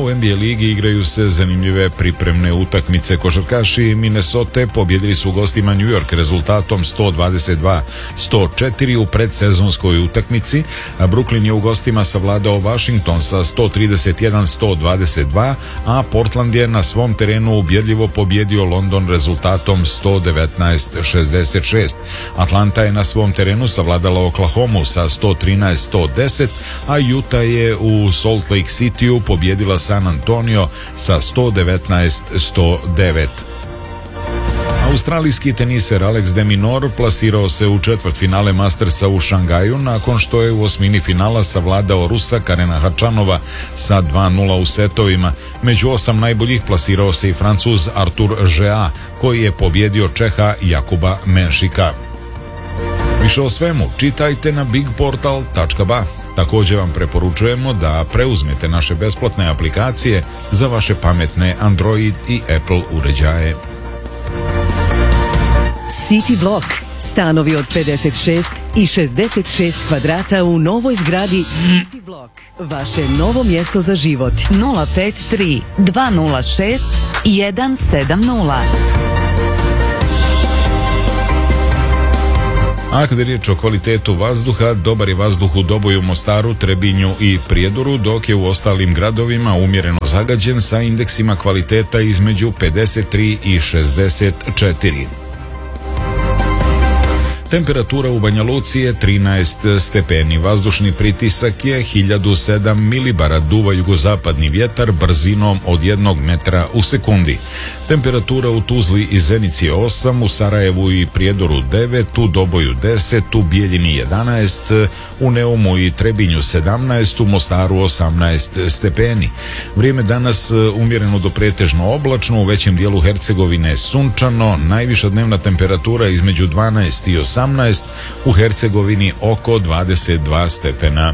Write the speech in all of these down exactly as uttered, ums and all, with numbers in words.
u N B A ligi igraju se zanimljive pripremne utakmice. Košarkaši Minnesota pobjedili su gostima New York rezultatom sto dvadeset dva sto četiri u predsezonskoj utakmici, a Brooklyn je u gostima savladao Washington sa sto trideset jedan sto dvadeset dva, a Portland je na svom terenu ubjedljivo pobjedio London rezultatom sto devetnaest šezdeset šest. Atlanta je na svom terenu savladala Oklahomu sa sto trinaest sto deset, a Utah je u Salt Lake Cityu pobjedila San Antonio sa sto devetnaest sto devet. Australijski teniser Alex de Minaur plasirao se u četvrtfinale Mastersa u Šangaju nakon što je u osmini finala savladao Rusa Karena Hačanova sa dva nula u setovima. Među osam najboljih plasirao se i Francuz Artur Žea, koji je pobjedio Čeha Jakuba Menšika. Više o svemu čitajte na big portal tačka ba. Također vam preporučujemo da preuzmete naše besplatne aplikacije za vaše pametne Android i Apple uređaje. City Block. Stanovi od pedeset šest i šezdeset šest kvadrata u novoj zgradi City Block. Vaše novo mjesto za život. nula pet tri dva nula šest jedan sedam nula. A kada je riječ o kvalitetu vazduha, dobar je vazduh u Doboju, Mostaru, Trebinju i Prijedoru, dok je u ostalim gradovima umjereno zagađen sa indeksima kvaliteta između pedeset tri i šezdeset četiri. Temperatura u Banja Luci je trinaest stepeni, vazdušni pritisak je hiljadu sedam milibara, duva jugozapadni vjetar brzinom od jednog metra u sekundi. Temperatura u Tuzli i Zenici je osam, u Sarajevu i Prijedoru devet, u Doboju deset, u Bijeljini jedanaest, u Neumu i Trebinju sedamnaest, u Mostaru osamnaest stepeni. Vrijeme danas umjereno do pretežno oblačno, u većem dijelu Hercegovine sunčano, najviša dnevna temperatura između dvanaest i osamnaest, u Hercegovini oko dvadeset dva stepena.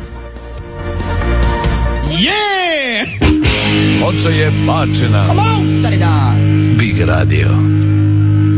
Yeah! Ploča je bačena. Come on, Big Radio.